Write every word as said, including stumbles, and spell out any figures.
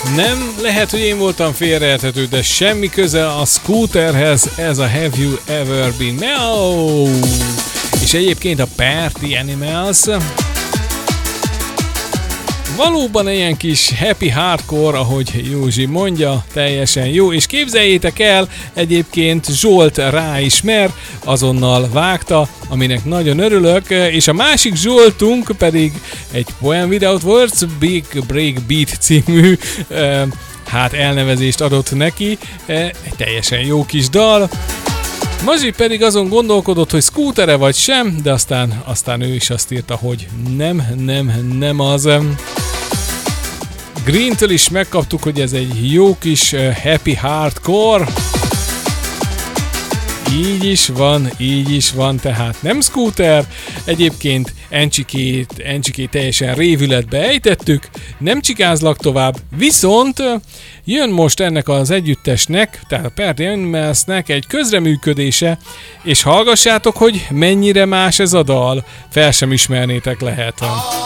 Nem, lehet, hogy én voltam félreérthető, de semmi köze a Scooterhez, ez a Have You Ever Been Meow. És egyébként a Party Animals valóban ilyen kis happy hardcore, ahogy Józsi mondja, teljesen jó, és képzeljétek el, egyébként Zsolt rá is mer, azonnal vágta, aminek nagyon örülök, és a másik Zsoltunk pedig egy Poem Without Words, Big Break Beat című hát elnevezést adott neki, egy teljesen jó kis dal. Mazsi pedig azon gondolkodott, hogy Scootere vagy sem, de aztán, aztán ő is azt írta, hogy nem, nem, nem az. Green-től is megkaptuk, hogy ez egy jó kis happy hardcore. Így is van, így is van, tehát nem Scooter. Egyébként Encsikét, Encsikét teljesen révületbe ejtettük, nem csikázlak tovább, viszont jön most ennek az együttesnek, tehát a Party Animalsnek egy közreműködése, és hallgassátok, hogy mennyire más ez a dal, fel sem ismernétek lehet.